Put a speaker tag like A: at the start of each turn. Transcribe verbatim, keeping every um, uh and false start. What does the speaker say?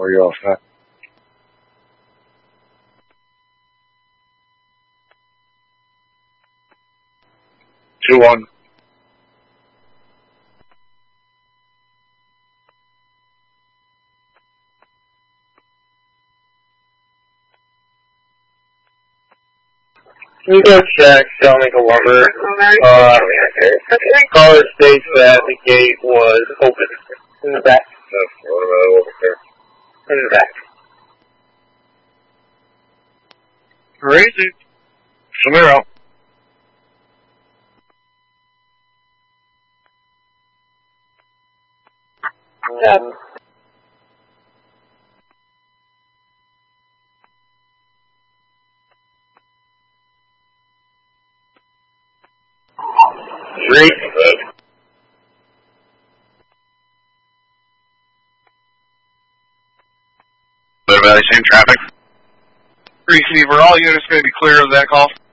A: Are you all set? Two one.
B: Can you go check Selming Lumber? Uh, caller states that the gate was open in the back.
A: That's what about over there.
B: In the back.
A: Crazy. Samiro.
B: Yeah.
A: Three. What about the same traffic?
C: Receiver, all units going to be clear of that call.